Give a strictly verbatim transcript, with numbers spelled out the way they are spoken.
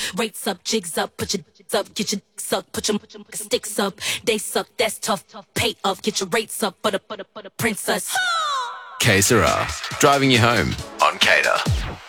Rates up, jigs up, put your dicks up, get your dicks up, put your, put your sticks up. They suck, that's tough. Pay up, get your rates up for the, for the, for the princess. K Sarah, driving you home on Cater.